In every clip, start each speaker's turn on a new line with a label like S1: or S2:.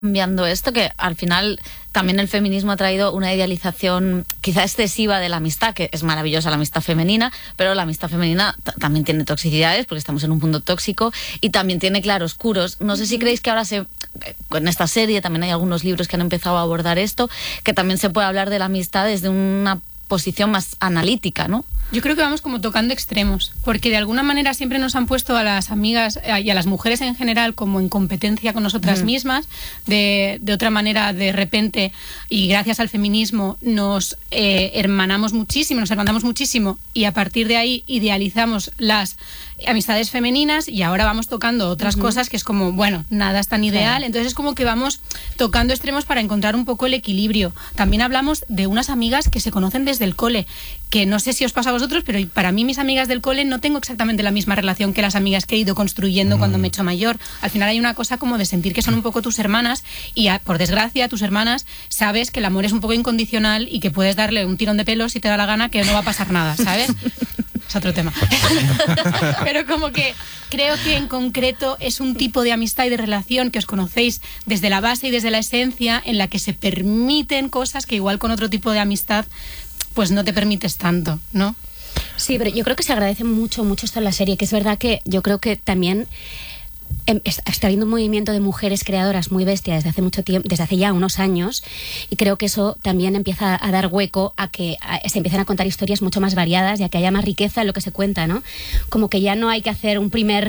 S1: cambiando esto, que al final también el feminismo ha traído una idealización quizá excesiva de la amistad, que es maravillosa la amistad femenina, pero la amistad femenina también tiene toxicidades, porque estamos en un mundo tóxico, y también tiene claroscuros. No sé si creéis que ahora en esta serie también hay algunos libros que han empezado a abordar esto, que también se puede hablar de la amistad desde una posición más analítica, ¿no?
S2: Yo creo que vamos como tocando extremos, porque de alguna manera siempre nos han puesto a las amigas y a las mujeres en general como en competencia con nosotras mismas. De otra manera, de repente, y gracias al feminismo, nos hermanamos muchísimo, nos hermandamos muchísimo, y a partir de ahí idealizamos las amistades femeninas, y ahora vamos tocando otras cosas que es como, bueno, nada es tan ideal. Claro. Entonces es como que vamos tocando extremos para encontrar un poco el equilibrio. También hablamos de unas amigas que se conocen desde el cole, que no sé si os pasa a vosotros, pero para mí mis amigas del cole no tengo exactamente la misma relación que las amigas que he ido construyendo cuando me he hecho mayor. Al final hay una cosa como de sentir que son un poco tus hermanas, y por desgracia tus hermanas sabes que el amor es un poco incondicional y que puedes darle un tirón de pelos si te da la gana, que no va a pasar nada, ¿sabes? Es otro tema. Pero como que creo que en concreto es un tipo de amistad y de relación que os conocéis desde la base y desde la esencia, en la que se permiten cosas que igual con otro tipo de amistad pues no te permites tanto, ¿no?
S3: Sí, pero yo creo que se agradece mucho esto en la serie, que es verdad que yo creo que también está habiendo un movimiento de mujeres creadoras muy bestia desde hace mucho tiempo, desde hace ya unos años, y creo que eso también empieza a dar hueco a que se empiecen a contar historias mucho más variadas y a que haya más riqueza en lo que se cuenta, ¿no? Como que ya no hay que hacer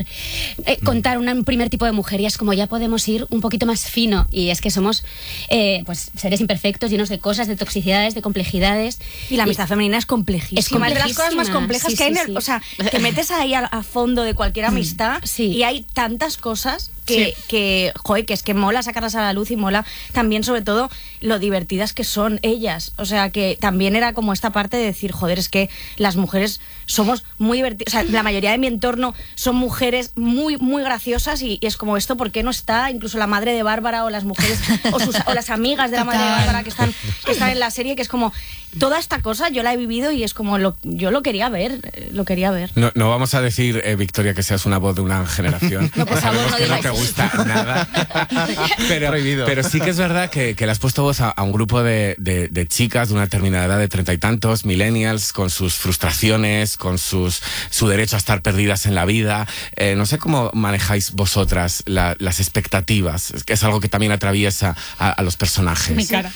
S3: contar un primer tipo de mujer, y es como ya podemos ir un poquito más fino, y es que somos pues seres imperfectos, llenos de cosas, de toxicidades, de complejidades.
S4: Y la amistad femenina es complejísima. Es de las cosas más complejas que hay en el... O sea, te metes ahí a fondo de cualquier amistad y hay tantas cosas que es que mola sacarlas a la luz, y mola también sobre todo lo divertidas que son ellas. O sea, que también era como esta parte de decir, joder, es que las mujeres somos muy divertidas. O sea, la mayoría de mi entorno son mujeres muy, muy graciosas, y es como esto, ¿por qué no está incluso la madre de Bárbara o las mujeres o las amigas de la madre de Bárbara que están en la serie? Que es como toda esta cosa yo la he vivido, y es como yo lo quería ver,
S5: No vamos a decir, Victoria, que seas una voz de una generación.
S4: No, por favor, no
S5: que no te gusta nada. pero sí que es verdad que le has puesto voz a un grupo de chicas de una determinada edad, de 30 y tantos, millennials, con sus frustraciones, con su derecho a estar perdidas en la vida. No sé cómo manejáis vosotras las expectativas, que es algo que también atraviesa a los personajes.
S2: Mi cara.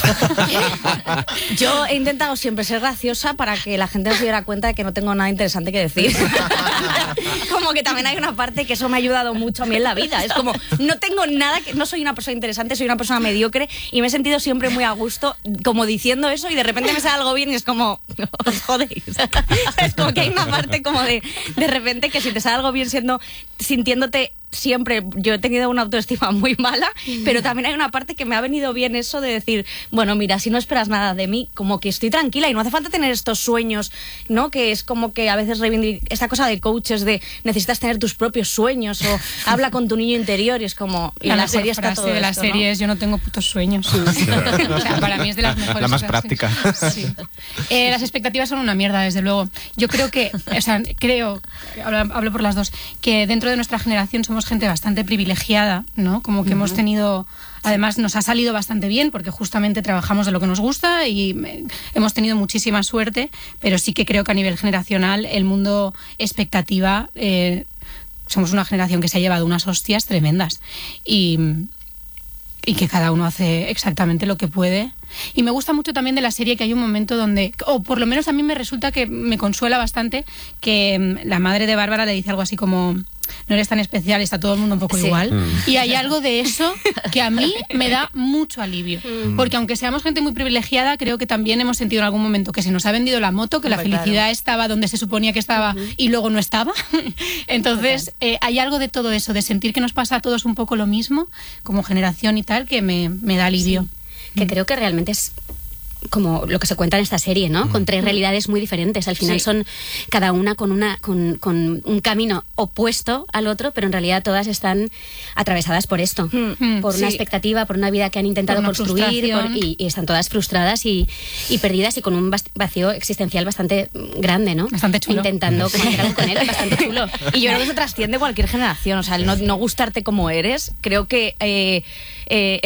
S4: Yo he intentado siempre ser graciosa para que la gente no se diera cuenta de que no tengo nada interesante que decir. Como que también hay una parte que eso me ha ayudado mucho a mí en la vida. Es como, no tengo nada, no soy una persona interesante, soy una persona mediocre, y me he sentido siempre muy a gusto como diciendo eso, y de repente me sale algo bien y es como, os jodéis. Es como que hay una parte como de repente que si te sale algo bien sintiéndote siempre, yo he tenido una autoestima muy mala, pero también hay una parte que me ha venido bien eso de decir, bueno, mira, si no esperas nada de mí, como que estoy tranquila y no hace falta tener estos sueños, ¿no? Que es como que a veces esta cosa de coaches de necesitas tener tus propios sueños, o habla con tu niño interior, y es como, y en la serie está todo
S2: de la
S4: esto,
S2: serie, ¿no? Es yo no tengo putos sueños. O sea, para mí es de las mejores.
S5: La más
S2: cosas,
S5: práctica.
S2: Sí. Las expectativas son una mierda, desde luego. Yo creo que, hablo por las dos, que dentro de nuestra generación somos gente bastante privilegiada, ¿no? Como que hemos tenido, además nos ha salido bastante bien, porque justamente trabajamos de lo que nos gusta y hemos tenido muchísima suerte, pero sí que creo que a nivel generacional el mundo expectativa, somos una generación que se ha llevado unas hostias tremendas, y que cada uno hace exactamente lo que puede. Y me gusta mucho también de la serie que hay un momento donde, o por lo menos a mí me resulta que me consuela bastante, que la madre de Bárbara le dice algo así como, no eres tan especial, está todo el mundo un poco igual. Y hay algo de eso que a mí me da mucho alivio. Porque aunque seamos gente muy privilegiada, creo que también hemos sentido en algún momento que se nos ha vendido la moto, que la felicidad estaba donde se suponía que estaba y luego no estaba. Entonces, hay algo de todo eso, de sentir que nos pasa a todos un poco lo mismo, como generación y tal, que me da alivio.
S3: Sí. Que creo que realmente como lo que se cuenta en esta serie, ¿no? Con 3 realidades muy diferentes. Al final son cada una con un camino opuesto al otro, pero en realidad todas están atravesadas por esto, por una expectativa, por una vida que han intentado construir y están todas frustradas y perdidas y con un vacío existencial bastante grande, ¿no?
S2: Bastante chulo.
S3: Intentando hacer algo con él, bastante chulo.
S4: Y yo creo que eso trasciende cualquier generación, o sea, el no gustarte como eres, creo que